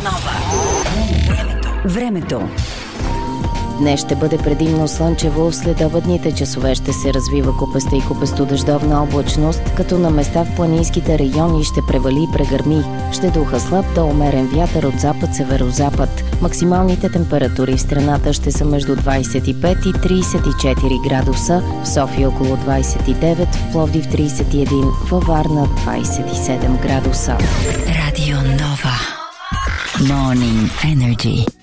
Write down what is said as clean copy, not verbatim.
Нова. Времето. Днес ще бъде предимно слънчево, в следобедните часове ще се развива купеста и купесто-дъждовна облачност, като на места в планинските райони ще превали и прегърми. Ще духа слаб до умерен вятър от запад-северозапад. Максималните температури в страната ще са между 25 и 34 градуса, в София около 29, в Пловдив 31, във Варна 27 градуса. Радио Нова. Morning Energy.